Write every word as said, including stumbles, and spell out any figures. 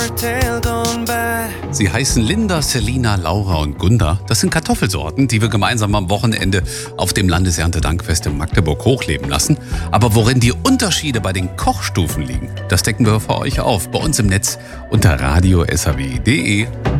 Sie heißen Linda, Selina, Laura und Gunda. Das sind Kartoffelsorten, die wir gemeinsam am Wochenende auf dem Landeserntedankfest in Magdeburg hochleben lassen. Aber worin die Unterschiede bei den Kochstufen liegen, das decken wir für euch auf bei uns im Netz unter radio punkt s h w punkt d e.